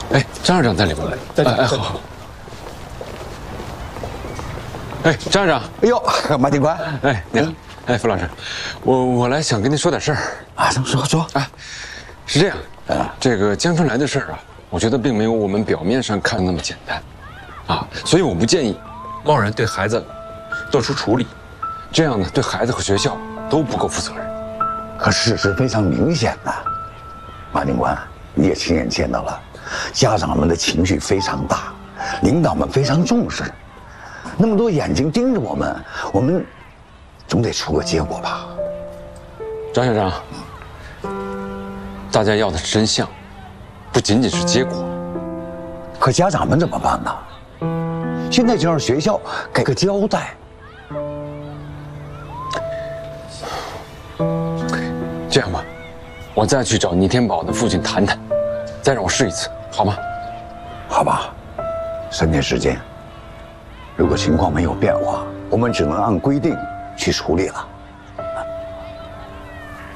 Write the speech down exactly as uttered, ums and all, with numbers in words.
哎，张校长在里边。 在这。 哎，好。哎，张校长。 哎呦，马警官。 哎，你好。哎，傅老师，我我来想跟您说点事儿。 啊，说说说。 啊，是这样。啊，这个江春来的事儿啊，我觉得并没有我们表面上看的那么简单。啊，所以我不建议贸然对孩子做出处理，这样呢，对孩子和学校都不够负责任。 可事实非常明显呐，马警官，你也亲眼见到了，家长们的情绪非常大，领导们非常重视，那么多眼睛盯着我们，我们总得出个结果吧？ 张校长，大家要的是真相，不仅仅是结果。 可家长们怎么办呢？现在就让学校给个交代。 这样吧，我再去找倪天宝的父亲谈谈，再让我试一次，好吗？ 好吧，三天时间。如果情况没有变化，我们只能按规定去处理了。